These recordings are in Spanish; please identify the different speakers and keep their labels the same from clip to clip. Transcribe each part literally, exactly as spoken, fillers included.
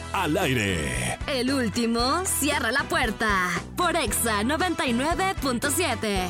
Speaker 1: al aire.
Speaker 2: El último cierra la puerta por Exa noventa y nueve punto siete.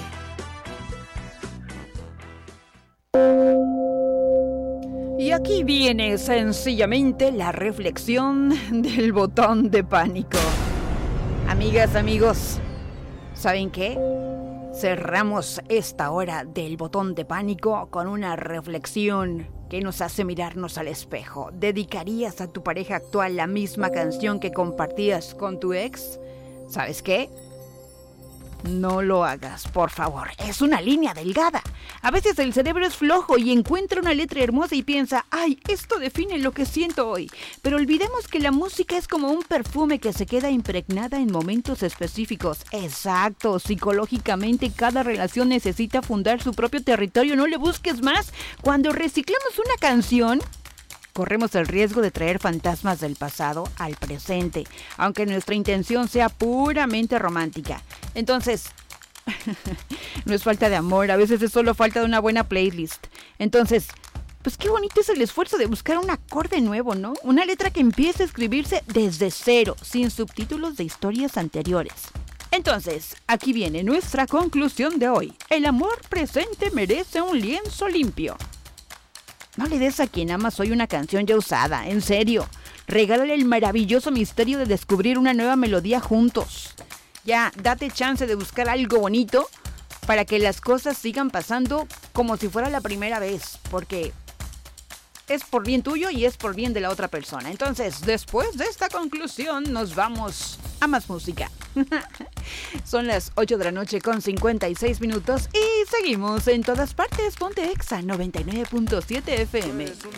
Speaker 3: Y aquí viene sencillamente la reflexión del botón de pánico. Amigas, amigos, ¿saben qué? Cerramos esta hora del botón de pánico con una reflexión que nos hace mirarnos al espejo. ¿Dedicarías a tu pareja actual la misma canción que compartías con tu ex? ¿Sabes qué? No lo hagas, por favor. Es una línea delgada. A veces el cerebro es flojo y encuentra una letra hermosa y piensa, ¡ay, esto define lo que siento hoy! Pero olvidemos que la música es como un perfume que se queda impregnada en momentos específicos. Exacto, psicológicamente cada relación necesita fundar su propio territorio. No le busques más. Cuando reciclamos una canción, corremos el riesgo de traer fantasmas del pasado al presente, aunque nuestra intención sea puramente romántica. Entonces, no es falta de amor, a veces es solo falta de una buena playlist. Entonces, pues qué bonito es el esfuerzo de buscar un acorde nuevo, ¿no? Una letra que empiece a escribirse desde cero, sin subtítulos de historias anteriores. Entonces, aquí viene nuestra conclusión de hoy. El amor presente merece un lienzo limpio. No le des a quien amas hoy una canción ya usada, en serio. Regálale el maravilloso misterio de descubrir una nueva melodía juntos. Ya, date chance de buscar algo bonito para que las cosas sigan pasando como si fuera la primera vez, porque es por bien tuyo y es por bien de la otra persona. Entonces, después de esta conclusión, nos vamos a más música. Son las ocho de la noche con cincuenta y seis minutos y seguimos en todas partes. Ponte Exa noventa y nueve punto siete F M.
Speaker 4: Tú eres